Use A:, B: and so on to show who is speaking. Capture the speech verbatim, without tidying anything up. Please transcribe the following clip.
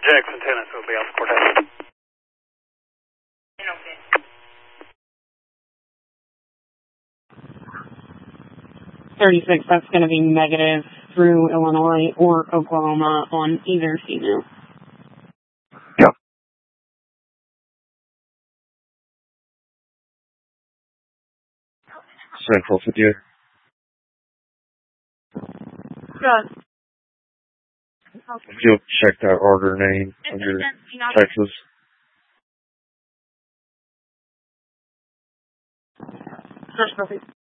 A: Jackson, Tennessee will be off the courthouse.
B: thirty-six, that's going to be negative through Illinois or Oklahoma on either female.
C: Yep. Central fifty-eight.
B: Good.
C: If you'll check that order name under Texas.
B: That's perfect.